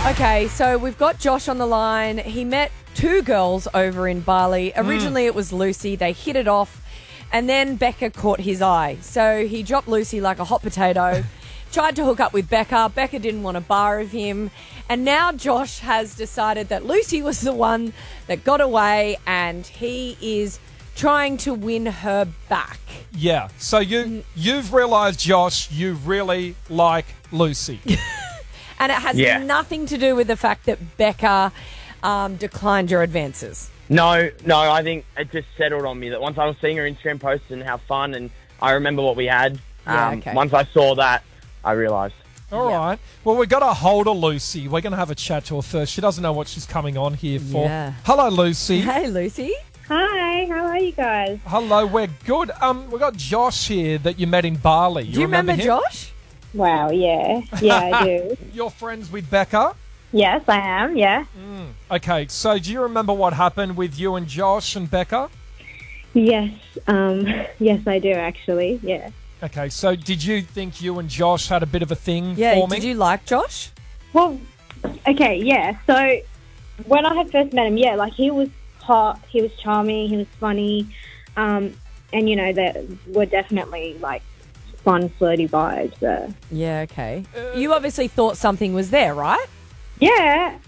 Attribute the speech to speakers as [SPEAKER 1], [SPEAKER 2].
[SPEAKER 1] Okay, so we've got Josh on the line. He met two girls over in Bali. Originally it was Lucy. They hit it off. And then Becca caught his eye. So he dropped Lucy like a hot potato, tried to hook up with Becca. Becca didn't want a bar of him. And now Josh has decided that Lucy was the one that got away and he is trying to win her back.
[SPEAKER 2] Yeah. So you've realised, Josh, you really like Lucy.
[SPEAKER 1] And it has nothing to do with the fact that Becca declined your advances.
[SPEAKER 3] No, I think it just settled on me that once I was seeing her Instagram posts and how fun, and I remember what we had. Once I saw that, I realised.
[SPEAKER 2] All right. Well, we've got a hold of Lucy. We're going to have a chat to her first. She doesn't know what she's coming on here for.
[SPEAKER 1] Yeah.
[SPEAKER 2] Hello, Lucy.
[SPEAKER 1] Hey, Lucy.
[SPEAKER 4] Hi, how are you guys?
[SPEAKER 2] Hello, we're good. We've got Josh here that you met in Bali.
[SPEAKER 1] Do you remember
[SPEAKER 2] him?
[SPEAKER 1] Josh?
[SPEAKER 4] Wow, yeah. Yeah, I do.
[SPEAKER 2] You're friends with Becca?
[SPEAKER 4] Yes, I am, yeah.
[SPEAKER 2] Okay, so do you remember what happened with you and Josh and Becca?
[SPEAKER 4] Yes, yes, I do, actually, yeah.
[SPEAKER 2] Okay, so did you think you and Josh had a bit of a thing
[SPEAKER 1] Yeah,
[SPEAKER 2] for me?
[SPEAKER 1] did you like Josh?
[SPEAKER 4] Well, okay, yeah, so when I had first met him, yeah, like he was hot, he was charming, he was funny, and, you know, there were definitely, like, fun, flirty vibes there.
[SPEAKER 1] Yeah, okay. You obviously thought something was there, right?
[SPEAKER 4] Yeah,